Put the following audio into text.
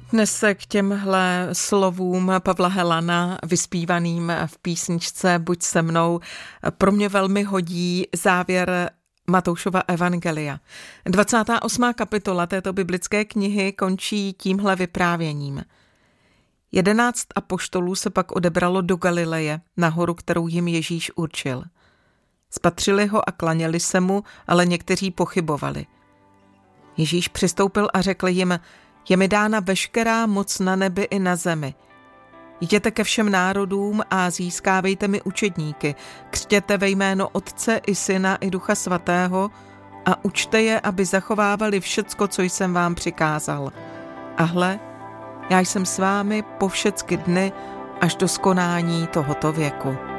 Dnes se k těmhle slovům Pavla Helana, vyspívaným v písničce Buď se mnou, pro mě velmi hodí závěr Matoušova evangelia. 28. kapitola této biblické knihy končí tímhle vyprávěním. 11 apoštolů se pak odebralo do Galileje, na horu, kterou jim Ježíš určil. Spatřili ho a klaněli se mu, ale někteří pochybovali. Ježíš přistoupil a řekl jim: Je mi dána veškerá moc na nebi i na zemi. Jděte ke všem národům a získávejte mi učedníky, křtěte ve jméno Otce i Syna i Ducha Svatého a učte je, aby zachovávali všecko, co jsem vám přikázal. A hle, já jsem s vámi po všecky dny až do skonání tohoto věku.